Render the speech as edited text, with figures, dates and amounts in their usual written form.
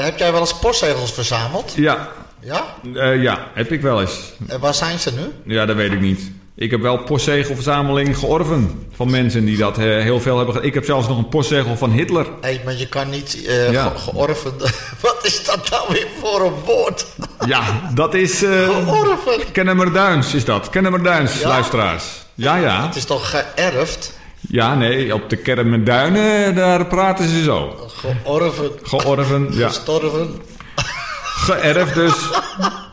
Heb jij wel eens postzegels verzameld? Ja. Ja? Ja, heb ik wel eens. En waar zijn ze nu? Ja, dat weet ik niet. Ik heb wel postzegelverzameling georven van mensen die dat heel veel hebben gedaan. Ik heb zelfs nog een postzegel van Hitler. Hé, maar je kan niet georven. Wat is dat nou weer voor een woord? Ja, dat is... Georven. Kennemerduins is dat. Kennemerduins, Ja? luisteraars. Ja. Het is toch geërfd? Ja, nee, op de Kennemerduinen, daar praten ze zo. Georven. Georven, ja. Gestorven. Geërfd dus.